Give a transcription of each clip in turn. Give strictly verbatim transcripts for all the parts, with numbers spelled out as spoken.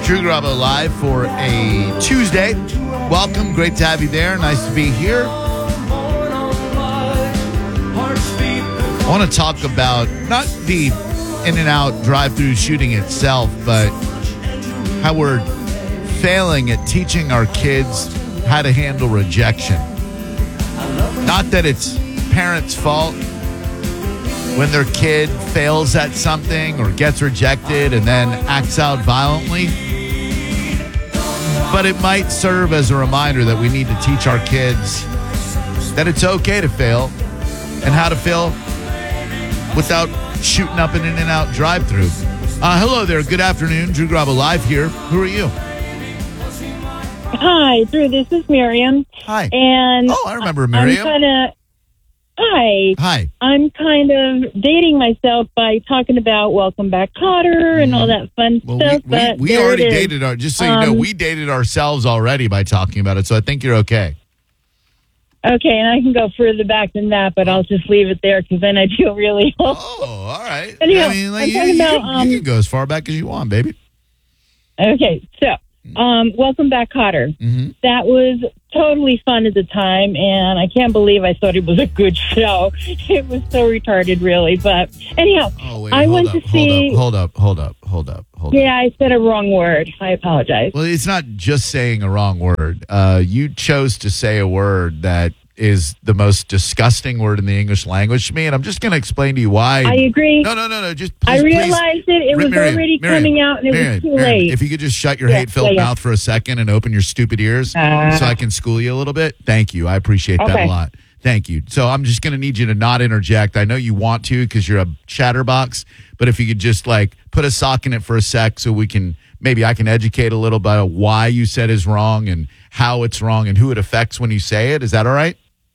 Drew Garabo live for a Tuesday. Welcome. Great to have you there. Nice to be here. I want to talk about not the In-N-Out drive-through shooting itself, but how we're failing at teaching our kids how to handle rejection. Not that it's parents' fault when their kid fails at something or gets rejected and then acts out violently. But it might serve as a reminder that we need to teach our kids that it's okay to fail and how to fail without shooting up an In-N-Out drive-thru. Uh, hello there. Good afternoon. Drew Garabo live here. Who are you? Hi, Drew. This is Miriam. Hi. And oh, I remember Miriam. I'm kind of. Hi. Hi. I'm kind of dating myself by talking about Welcome Back, Kotter, and all that fun well, stuff. We, we, but we already dated our. Just so you um, know, we dated ourselves already by talking about it. So I think you're okay. Okay, and I can go further back than that, but I'll just leave it there because then I feel really old. Oh, all right. Anyhow, I mean, like, I'm you, talking you, about, can, um, you can go as far back as you want, baby. Okay, so um, Welcome Back, Kotter. Mm-hmm. That was totally fun at the time, and I can't believe I thought it was a good show. It was so retarded, really. But anyhow, Oh, wait, I hold went up, to see. Hold up, hold up, hold up, hold up. Yeah, I said a wrong word. I apologize. Well, it's not just saying a wrong word. Uh, you chose to say a word that is the most disgusting word in the English language to me, and I'm just going to explain to you why. I agree. No, no, no, no. Just please, I realized please. it. It was Miriam, already Miriam, coming out, and it Miriam, was too Miriam, late. If you could just shut your Yeah, hate-filled yeah, yeah. mouth for a second and open your stupid ears Uh, so I can school you a little bit. Thank you. I appreciate that Okay. a lot. Thank you. So I'm just going to need you to not interject. I know you want to because you're a chatterbox, but if you could just like put a sock in it for a sec so we can, maybe I can educate a little about why you said is wrong and how it's wrong and who it affects when you say it. Is that all right?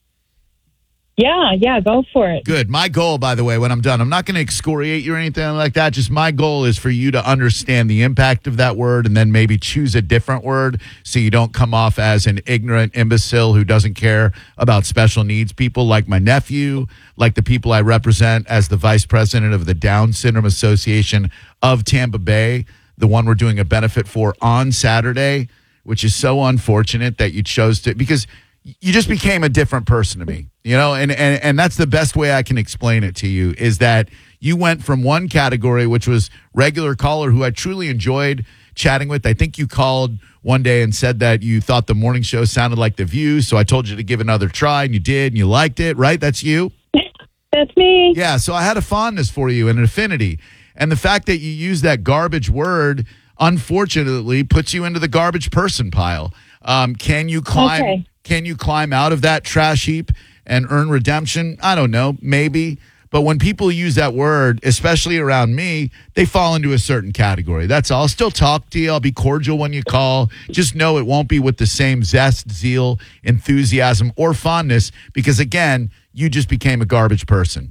yeah, yeah, go for it. Good. My goal, by the way, when I'm done, I'm not going to excoriate you or anything like that. Just my goal is for you to understand the impact of that word and then maybe choose a different word so you don't come off as an ignorant imbecile who doesn't care about special needs people like my nephew, like the people I represent as the vice president of the Down Syndrome Association of Tampa Bay, the one we're doing a benefit for on Saturday, which is so unfortunate that you chose to, because you just became a different person to me, you know, and, and, and that's the best way I can explain it to you is that you went from one category, which was regular caller who I truly enjoyed chatting with. I think you called one day and said that you thought the morning show sounded like The View. So I told you to give another try and you did and you liked it, right? That's you. That's me. Yeah. So I had a fondness for you and an affinity. And the fact that you use that garbage word, unfortunately, puts you into the garbage person pile. Um, can you climb? Okay. Can you climb out of that trash heap and earn redemption? I don't know, maybe. But when people use that word, especially around me, they fall into a certain category. That's all. I'll still talk to you. I'll be cordial when you call. Just know it won't be with the same zest, zeal, enthusiasm, or fondness because, again, you just became a garbage person.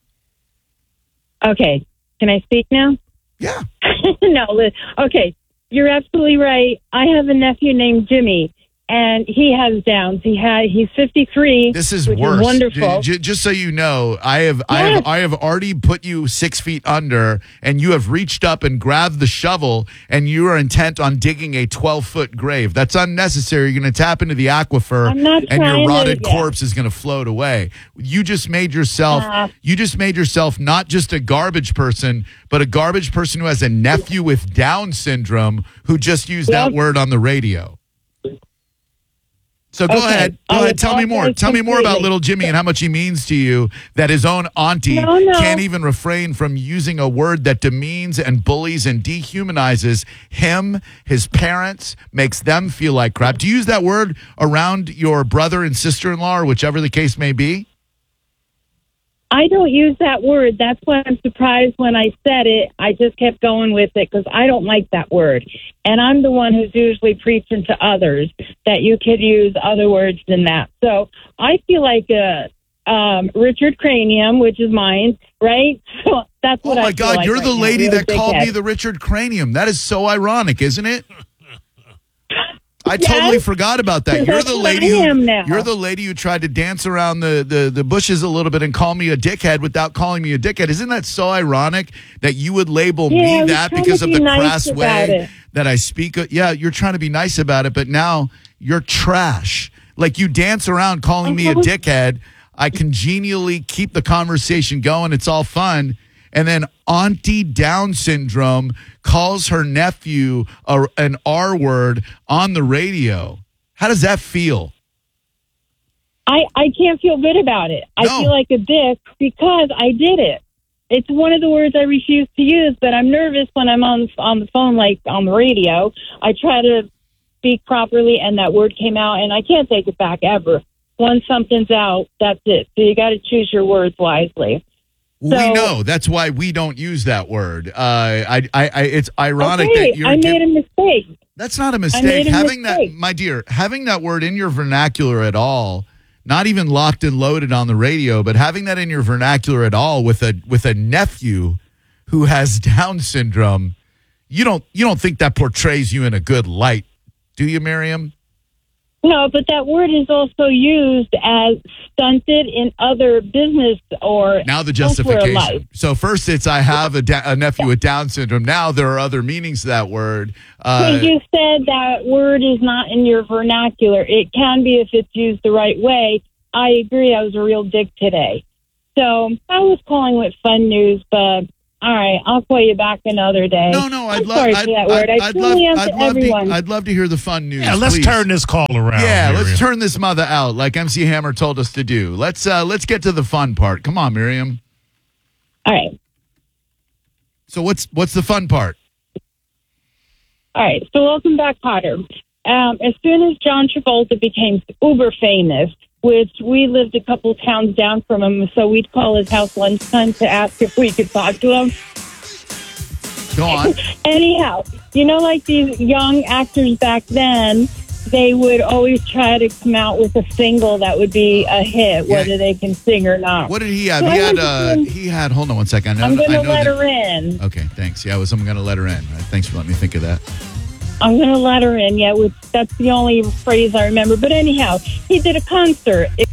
Okay, can I speak now? Yeah. no, li- okay, you're absolutely right. I have a nephew named Jimmy. And he has Downs. He had. He's fifty-three. This is which worse. Is wonderful. J- j- just so you know, I have, I have, Yes. I have already put you six feet under, and you have reached up and grabbed the shovel, and you are intent on digging a twelve-foot grave. That's unnecessary. You're going to tap into the aquifer, I'm not and your trying to- rotted yeah. corpse is going to float away. You just made yourself. Uh, you just made yourself not just a garbage person, but a garbage person who has a nephew with Down syndrome who just used that Yep. word on the radio. So go Okay. ahead. Go I ahead. Tell me more. apologize Tell me more about completely. little Jimmy and how much he means to you that his own auntie No, no. can't even refrain from using a word that demeans and bullies and dehumanizes him, his parents, makes them feel like crap. Do you use that word around your brother and sister-in-law or whichever the case may be? I don't use that word. That's why I'm surprised when I said it. I just kept going with it because I don't like that word. And I'm the one who's usually preaching to others that you could use other words than that. So I feel like uh, um, Richard Cranium, which is mine, right? So that's what Oh, I my feel God. like You're right the now, lady really that called big me head. the Richard Cranium. That is so ironic, isn't it? I Yes. totally forgot about that. You're That's the what lady I am who, now. you're the lady who tried to dance around the, the, the bushes a little bit and call me a dickhead without calling me a dickhead. Isn't that so ironic that you would label Yeah, I me was that trying because to of be the nice crass about way it. that I speak. Yeah, you're trying to be nice about it, but now you're trash. Like you dance around calling me a dickhead. I congenially keep the conversation going. It's all fun. And then Auntie Down Syndrome calls her nephew a, an R word on the radio. How does that feel? I, I can't feel good about it. I No. feel like a dick because I did it. It's one of the words I refuse to use, but I'm nervous when I'm on on the phone, like on the radio. I try to speak properly, and that word came out, and I can't take it back ever. Once something's out, that's it. So you got to choose your words wisely. We So- know that's why we don't use that word. Uh, I, I, I, it's ironic Okay, that you're. I made a mistake. That's not a made mistake. a Having mistake. that, my dear, having that word in your vernacular at all, not even locked and loaded on the radio, but having that in your vernacular at all with a with a nephew who has Down syndrome, you don't you don't think that portrays you in a good light, do you, Miriam? No, but that word is also used as stunted in other business or Now the elsewhere in life. justification. So first it's I have a, da- a nephew with Down syndrome. Now there are other meanings to that word. Uh, But you said that word is not in your vernacular. It can be if it's used the right way. I agree. I was a real dick today. So I was calling with fun news, but all right, I'll call you back another day. no, no, I'd I'm love. sorry I'd, for that word. I'd, I I'd truly love. am I'd to love everyone. to. I'd love to hear the fun news. Yeah, let's please. turn this call around. Yeah, Miriam. let's turn this mother out like M C Hammer told us to do. Let's uh, let's get to the fun part. Come on, Miriam. All right. So what's what's the fun part? All right. So welcome back, Potter. Um, as soon as John Travolta became uber famous, which we lived a couple towns down from him, so we'd call his house lunchtime to ask if we could talk to him. Go on. Anyhow, you know, like these young actors back then, they would always try to come out with a single that would be a hit, Yeah. whether they can sing or not. What did he have? So He I had. went to Uh, him. he had. Hold on one second. I I'm know, going I to know let that- her in. Okay, thanks. Yeah, I was. I'm going to let her in. Uh, Thanks for letting me think of that. I'm going to let her in. Yeah, which, that's the only phrase I remember. But anyhow, he did a concert.